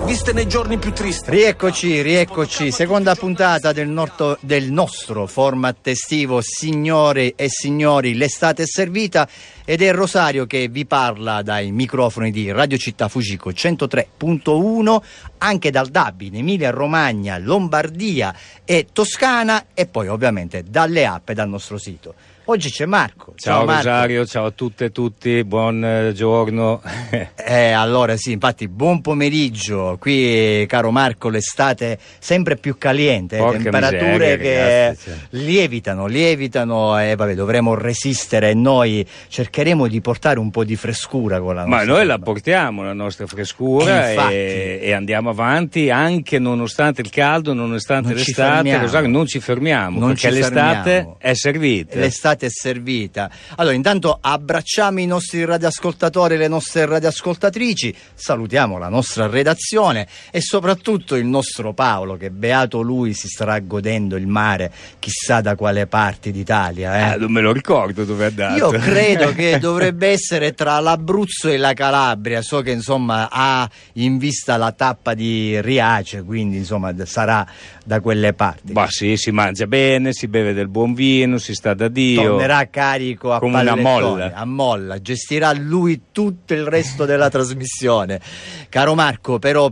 viste nei giorni più tristi. Rieccoci, seconda puntata del nostro format estivo. Signore e signori, l'estate è servita ed è Rosario che vi parla dai microfoni di Radio Città Fucico 103.1, anche dal DAB in Emilia Romagna, Lombardia e Toscana, e poi ovviamente dalle app e dal nostro sito. Oggi c'è Marco. Ciao Marco. Rosario, ciao a tutte e tutti, buon giorno. Allora sì, infatti buon pomeriggio. Qui, caro Marco, l'estate sempre più caliente, temperature miseria, che ragazzi, lievitano e vabbè, dovremo resistere. Noi cercheremo di portare un po' di frescura con la nostra. Ma noi la portiamo, la nostra frescura, e andiamo avanti anche nonostante il caldo, nonostante l'estate. Rosario, non ci fermiamo, perché l'estate è servita. L'estate è servita. Allora, intanto abbracciamo i nostri radioascoltatori e le nostre radioascoltatrici, salutiamo la nostra redazione e soprattutto il nostro Paolo, che beato lui si starà godendo il mare chissà da quale parti d'Italia. Non me lo ricordo dove è andato. Io credo che dovrebbe essere tra l'Abruzzo e la Calabria. So che insomma ha in vista la tappa di Riace, quindi insomma sarà da quelle parti. Ma sì, si mangia bene, si beve del buon vino, si sta da Dio. Tornerà carico a come pallettone, a molla, gestirà lui tutto il resto della trasmissione. Caro Marco, però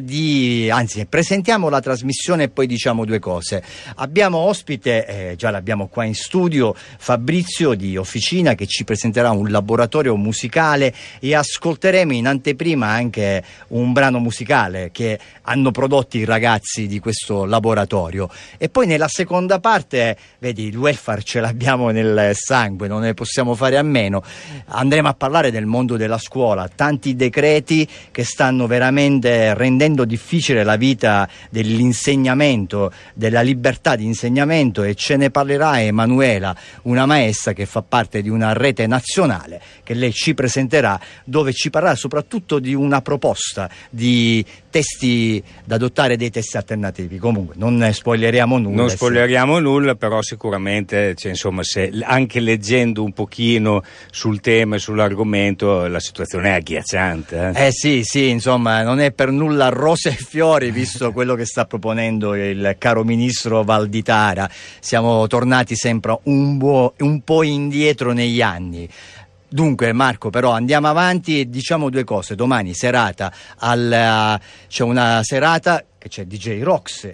presentiamo la trasmissione e poi diciamo due cose. Abbiamo ospite, già l'abbiamo qua in studio, Fabrizio di Officina, che ci presenterà un laboratorio musicale e ascolteremo in anteprima anche un brano musicale che hanno prodotto i ragazzi di questo laboratorio. E poi nella seconda parte, vedi, il welfare ce l'abbiamo nel sangue, non ne possiamo fare a meno. Andremo a parlare del mondo della scuola, tanti decreti che stanno veramente rendendo difficile la vita dell'insegnamento, della libertà di insegnamento, e ce ne parlerà Emanuela, una maestra che fa parte di una rete nazionale che lei ci presenterà, dove ci parlerà soprattutto di una proposta di testi da adottare, dei testi alternativi. Comunque non spoileriamo nulla. Non spoileriamo nulla, però sicuramente, insomma, se anche leggendo un pochino sul tema e sull'argomento, la situazione è agghiacciante. Sì, insomma, non è per nulla rose e fiori, visto quello che sta proponendo il caro ministro Valditara. Siamo tornati sempre un po' indietro negli anni. Dunque Marco, però andiamo avanti e diciamo due cose. Domani serata c'è una serata che c'è DJ Rox,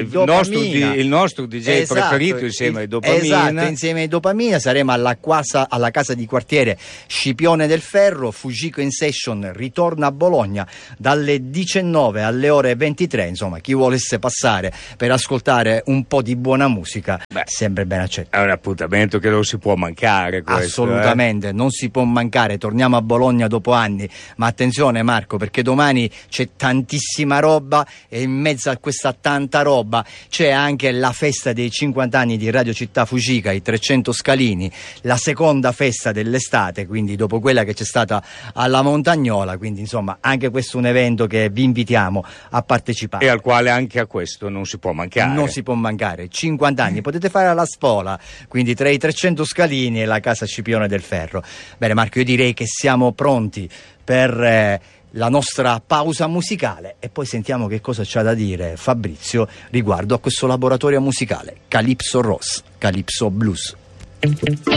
il nostro DJ preferito, insieme ai Dopamina. Esatto, insieme ai Dopamina saremo alla casa di quartiere Scipione del Ferro. Fucico in Session ritorna a Bologna dalle 19 alle ore 23. Insomma, chi volesse passare per ascoltare un po' di buona musica, sempre ben accetto. È un appuntamento che non si può mancare, questo, assolutamente, non si può mancare. Torniamo a Bologna dopo anni, ma attenzione Marco, perché domani c'è tantissima roba e in mezzo a questa tanta roba c'è anche la festa dei 50 anni di Radio Città Fucica, i 300 scalini, la seconda festa dell'estate, quindi dopo quella che c'è stata alla Montagnola. Quindi insomma anche questo è un evento che vi invitiamo a partecipare e al quale anche a questo non si può mancare. 50 anni potete fare alla Spola, quindi tra i 300 scalini e la casa Scipione del Ferro. Bene Marco, io direi che siamo pronti per la nostra pausa musicale e poi sentiamo che cosa c'ha da dire Fabrizio riguardo a questo laboratorio musicale Calypso Blues.